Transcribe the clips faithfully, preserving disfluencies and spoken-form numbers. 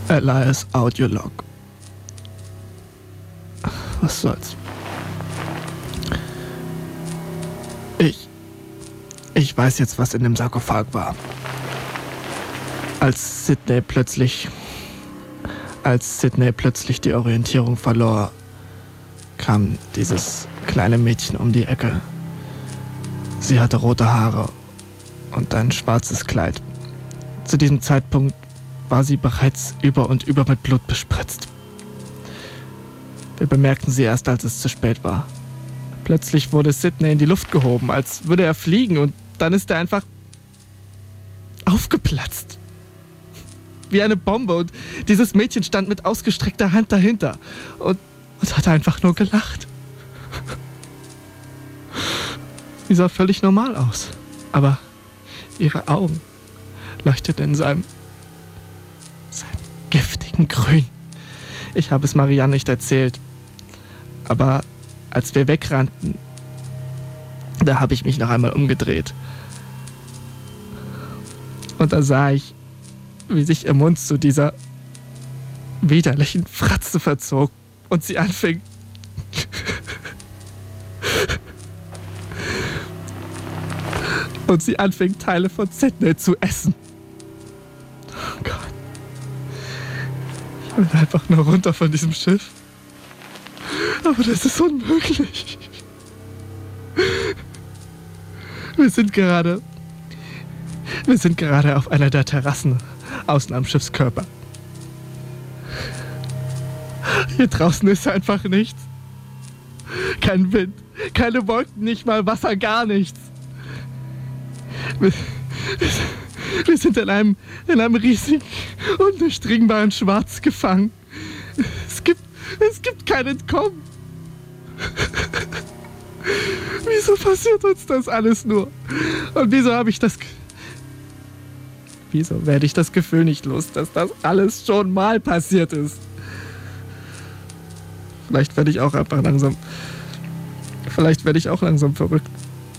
Elias Audiolog. Was soll's? Ich... Ich weiß jetzt, was in dem Sarkophag war. Als Sydney plötzlich... Als Sydney plötzlich die Orientierung verlor, kam dieses kleine Mädchen um die Ecke. Sie hatte rote Haare und ein schwarzes Kleid. Zu diesem Zeitpunkt war sie bereits über und über mit Blut bespritzt. Wir bemerkten sie erst, als es zu spät war. Plötzlich wurde Sydney in die Luft gehoben, als würde er fliegen, und dann ist er einfach aufgeplatzt. Wie eine Bombe, und dieses Mädchen stand mit ausgestreckter Hand dahinter und, und hat einfach nur gelacht. Sie sah völlig normal aus, aber ihre Augen leuchteten in seinem, seinem giftigen Grün. Ich habe es Marianne nicht erzählt, aber als wir wegrannten, da habe ich mich noch einmal umgedreht. Und da sah ich, wie sich ihr Mund zu dieser widerlichen Fratze verzog und sie anfing, und sie anfing, Teile von Sydney zu essen. Oh Gott. Ich will einfach nur runter von diesem Schiff. Aber das ist unmöglich. Wir sind gerade... Wir sind gerade auf einer der Terrassen außen am Schiffskörper. Hier draußen ist einfach nichts. Kein Wind, keine Wolken, nicht mal Wasser, gar nichts. Wir, wir sind in einem, in einem riesigen, undurchdringbaren Schwarz gefangen. Es gibt, es gibt kein Entkommen. Wieso passiert uns das alles nur? Und wieso habe ich das... Wieso werde ich das Gefühl nicht los, dass das alles schon mal passiert ist? Vielleicht werde ich auch einfach langsam... Vielleicht werde ich auch langsam verrückt.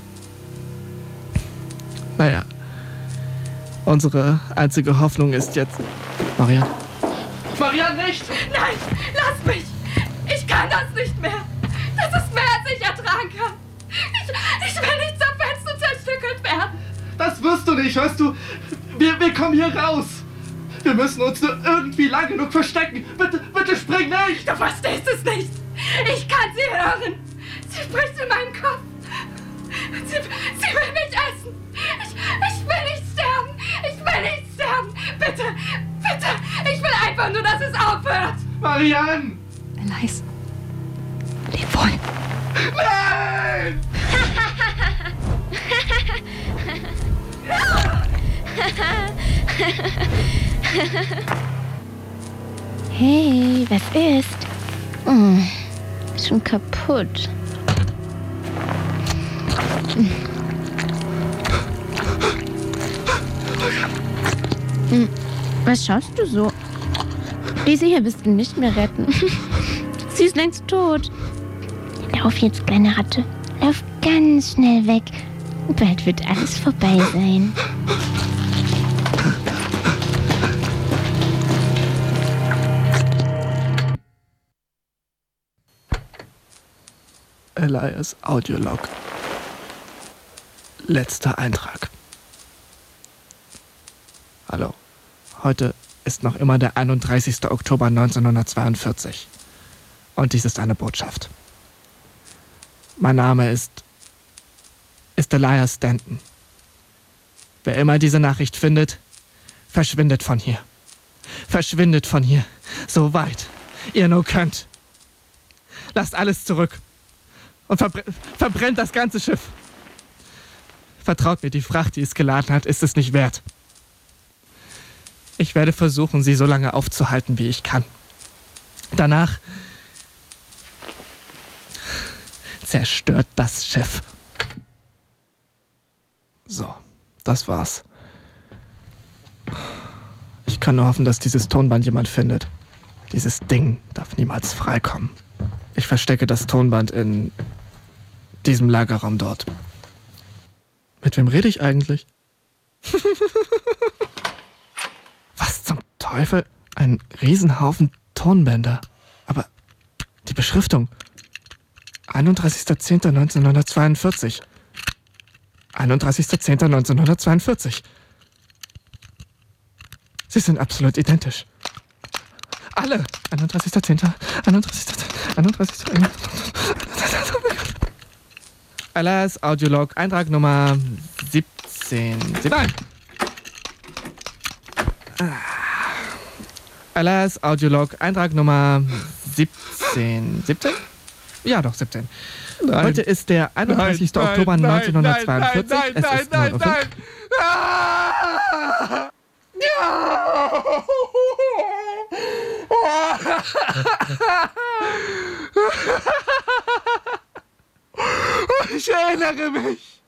Naja. Unsere einzige Hoffnung ist jetzt... Marianne? Marianne, nicht! Nein, lass mich! Ich kann das nicht mehr! Das ist mehr, als ich ertragen kann! Ich, ich will nicht zerfetzt und zerstückelt werden! Das wirst du nicht, hörst du? Wir, wir kommen hier raus! Wir müssen uns nur irgendwie lang genug verstecken! Bitte, bitte spring nicht! Du verstehst es nicht! Ich kann sie hören! Sie spricht in meinem Kopf! Sie, sie will mich essen! Ich, ich will nicht sterben! Ich will nicht sterben! Bitte, bitte! Ich will einfach nur, dass es aufhört! Marianne! Elias, leb wohl! Nein! Hey, was ist? Oh, schon kaputt. Hm, was schaust du so? Diese hier wirst du nicht mehr retten. Sie ist längst tot. Lauf jetzt, kleine Ratte. Lauf ganz schnell weg. Bald wird alles vorbei sein. Elias Audiolog. Letzter Eintrag. Hallo. Heute ist noch immer der einunddreißigster Oktober neunzehnhundertzweiundvierzig. Und dies ist eine Botschaft. Mein Name ist... ist Elias Stanton. Wer immer diese Nachricht findet, verschwindet von hier. Verschwindet von hier. So weit ihr nur könnt. Lasst alles zurück. Und verbr- verbrennt das ganze Schiff. Vertraut mir, die Fracht, die es geladen hat, ist es nicht wert. Ich werde versuchen, sie so lange aufzuhalten, wie ich kann. Danach zerstört das Schiff. So, das war's. Ich kann nur hoffen, dass dieses Tonband jemand findet. Dieses Ding darf niemals freikommen. Ich verstecke das Tonband in diesem Lagerraum dort. Mit wem rede ich eigentlich? Was zum Teufel? Ein Riesenhaufen Tonbänder. Aber die Beschriftung. einunddreißigster zehnter neunzehnhundertzweiundvierzig. einunddreißigster zehnter neunzehnhundertzweiundvierzig. Sie sind absolut identisch. Alle. einunddreißigster zehnter einunddreißigster zehnter einunddreißigster L S Audiolog, Eintrag Nummer siebzehn. Nein! L S Audiolog, Eintrag Nummer siebzehn. siebzehn? Ja, doch, siebzehn. Nein. Heute ist der einunddreißigster Nein, Oktober nein, neunzehnhundertzweiundvierzig. Nein, nein, es ist nein, neun Uhr nein, fünf. nein. Ah! Ja! Ich erinnere mich.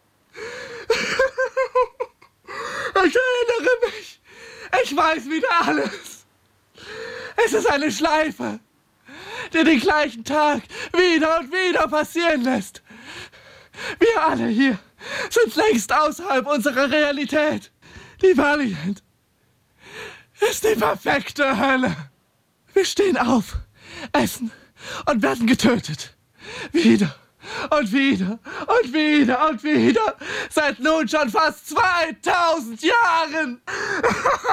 Ich erinnere mich. Ich weiß wieder alles. Es ist eine Schleife, die den gleichen Tag wieder und wieder passieren lässt. Wir alle hier sind längst außerhalb unserer Realität. Die Valiant ist die perfekte Hölle. Wir stehen auf, essen und werden getötet. Wieder und wieder und wieder und wieder. Seit nun schon fast zweitausend Jahren.